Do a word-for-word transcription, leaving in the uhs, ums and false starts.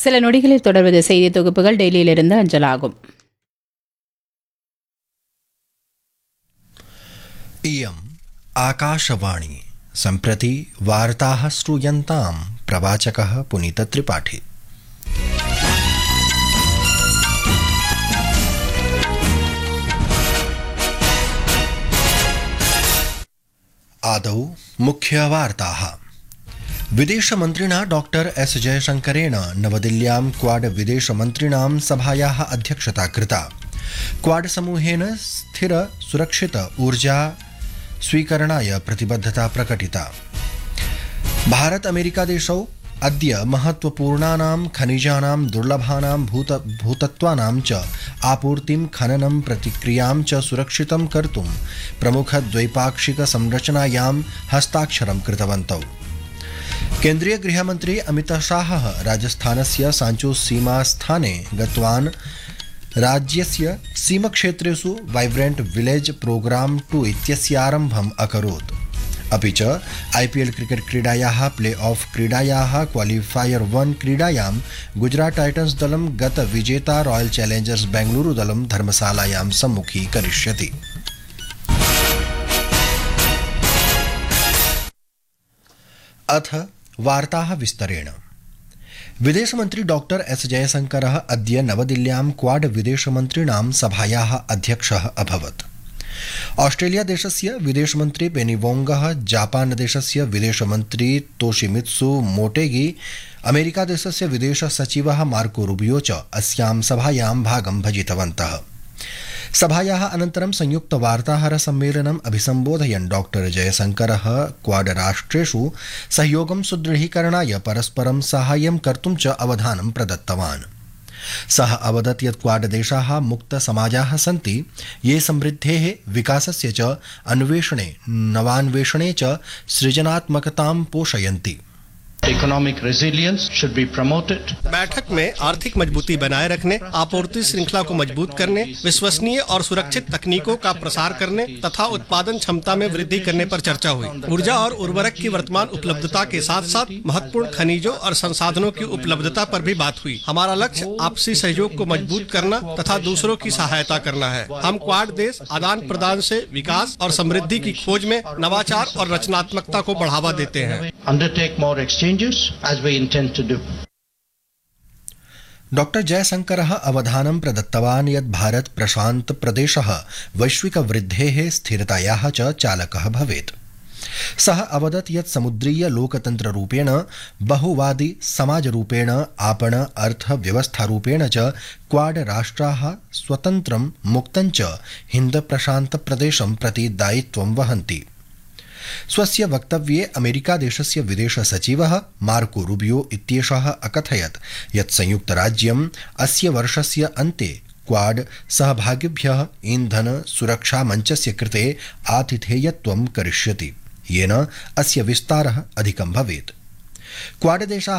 சில நொடிகளில் தொடர்வது செய்தி தொகுப்புகள் டெல்லியிலிருந்து அஞ்சலாகும். इयम् आकाशवाणी सम्प्रति वार्ताः श्रूयन्तां प्रवाचकः पुनीतत्रिपाठी। आदौ मुख्यवार्ताः। विदेशमन्त्रिणा डॉक्टर एस जयशंकरेण नवदिल्ल्यां क्वाड विदेशमन्त्रिणां सभायाः अध्यक्षता कृता। क्वाड समूहेन स्थिर सुरक्षित ऊर्जा स्वीकरणाय प्रतिबद्धता प्रकटिता। भारत अमेरिका देशौ अद्य महत्वपूर्णानां खनिजानां दुर्लभानां भूत भूतत्वानां च आपूर्तिं खननं प्रतिक्रियां च सुरक्षितं कर्तुं प्रमुखद्वैपाक्षिक संरचनायां हस्ताक्षरं कृतवन्तौ। केन्द्रीय गृहमन्त्री अमित शाहः राजस्थानस्य सांचो सीमास्थाने गतवान्। राज्यस्य सीमक्षेत्रेषु वाइब्रेंट विलेज प्रोग्राम टू इत्यस्य आरम्भम् अकरोत्। अपि च आईपीएल क्रिकेट क्रीडायाः प्ले ऑफ क्रीडायाः क्वालिफायर वन क्रीडायां गुजरात टाइटन्स दलं गत विजेता रॉयल चैलेंजर्स बेंगलुरु दलं धर्मशालायां सम्मुखीकरिष्यति। अथ वार्ताः विस्तरेण। विदेशमन्त्री डॉक्टर एस जयशंकरः अद्य नवदिल्ल्यां क्वाड विदेशमन्त्रिणां सभायाः अध्यक्षः अभवत्। ऑस्ट्रेलिया देशस्य विदेशमन्त्री पेनी वोंगः, जापान देशस्य विदेशमन्त्री तोशिमित्सु मोटेगी, अमेरिका देशस्य विदेश सचिवः मार्को रूबियो च अस्यां सभायां भागं भजितवन्तः। सभायाः अनन्तरं संयुक्त वार्ताहर सम्मेलनम् अभिसम्बोधयन् डॉक्टर जयशंकरः क्वाड राष्ट्रेषु सहयोगं सुदृढीकरणाय परस्परं साहाय्यं कर्तुं च अवधानं प्रदत्तवान्। सः अवदत् यत् क्वाड देशाः मुक्त समाजाः सन्ति ये समृद्धेः विकासस्य च अन्वेषणे नवान्वेषणे च सृजनात्मकतां पोषयन्ति। Economic resilience should be promoted. बैठक में आर्थिक मजबूती बनाए रखने, आपूर्ति श्रृंखला को मजबूत करने, विश्वसनीय और सुरक्षित तकनीकों का प्रसार करने तथा उत्पादन क्षमता में वृद्धि करने पर चर्चा हुई। ऊर्जा और उर्वरक की वर्तमान उपलब्धता के साथ साथ महत्वपूर्ण खनिजों और संसाधनों की उपलब्धता पर भी बात हुई। हमारा लक्ष्य आपसी सहयोग को मजबूत करना तथा दूसरों की सहायता करना है। हम क्वाड देश आदान प्रदान से विकास और समृद्धि की खोज में नवाचार और रचनात्मकता को बढ़ावा देते हैं। Undertake more exchanges as we intend to do. Doctor जयशंकरः अवधानं प्रदत्तवान् यत् भारत प्रशांत प्रदेशः वैश्विक वृद्धेः स्थिरतायाः च चालकः भवेत्। सः अवदत् यत् समुद्रीय लोकतन्त्ररूपेण, बहुवादी समाजरूपेण, आपण अर्थव्यवस्थारूपेण च क्वाड राष्ट्राः स्वतन्त्रं मुक्तं च हिन्द प्रशांत प्रदेशं प्रति दायित्वं वहन्ति। स्वस्य वक्तव्ये अमेरिका देशस्य विदेश सचिवः मार्को रूबियो इत्येषः अकथयत् यत् संयुक्तराज्यम् अस्य वर्षस्य अन्ते क्वाड सहभागिभ्यः ईन्धन सुरक्षा मञ्चस्य कृते आतिथेयत्वं करिष्यति, येन अस्य विस्तारः अधिकं भवेत्। क्वाड देशाः